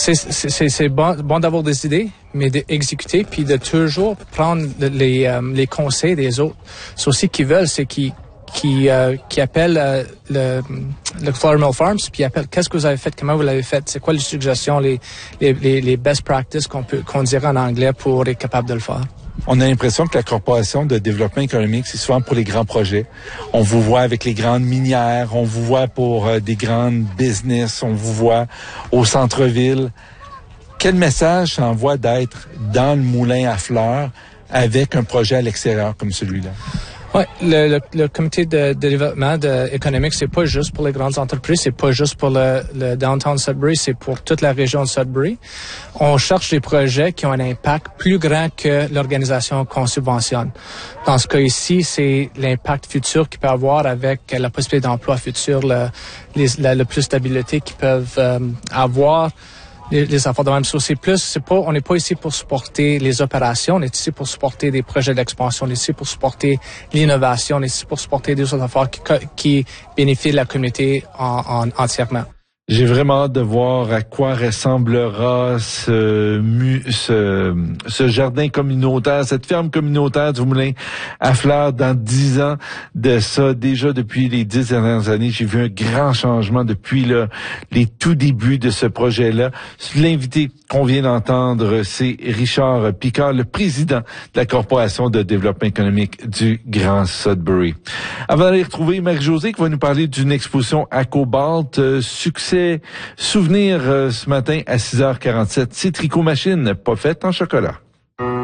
c'est bon d'avoir des idées, mais d'exécuter, puis de toujours prendre les conseils des autres. C'est aussi qu'ils veulent, c'est qui appellent le Flour Mill Farms, puis appellent qu'est-ce que vous avez fait, comment vous l'avez fait, c'est quoi les suggestions, les best practices qu'on dirait en anglais pour être capable de le faire. On a l'impression que la Corporation de développement économique, c'est souvent pour les grands projets. On vous voit avec les grandes minières, on vous voit pour des grandes business, on vous voit au centre-ville. Quel message envoie d'être dans le moulin à fleurs avec un projet à l'extérieur comme celui-là? Oui, le comité de développement économique, c'est pas juste pour les grandes entreprises, c'est pas juste pour le downtown Sudbury, c'est pour toute la région de Sudbury. On cherche des projets qui ont un impact plus grand que l'organisation qu'on subventionne. Dans ce cas ici, c'est l'impact futur qu'il peut avoir avec la possibilité d'emploi futur, le plus de stabilité qu'ils peuvent avoir. Les affaires de même. On n'est pas ici pour supporter les opérations, on est ici pour supporter des projets d'expansion, on est ici pour supporter l'innovation, on est ici pour supporter des autres affaires qui bénéficient de la communauté entièrement. J'ai vraiment hâte de voir à quoi ressemblera ce jardin communautaire, cette ferme communautaire du Moulin à Fleurs dans 10 ans de ça. Déjà depuis les 10 dernières années, j'ai vu un grand changement depuis les tout débuts de ce projet-là. L'invité qu'on vient d'entendre, c'est Richard Picard, le président de la Corporation de développement économique du Grand Sudbury. Avant d'aller retrouver Marie-Josée qui va nous parler d'une exposition à Cobalt, succès souvenir ce matin à 6h47. C'est Tricot Machine, pas faite en chocolat.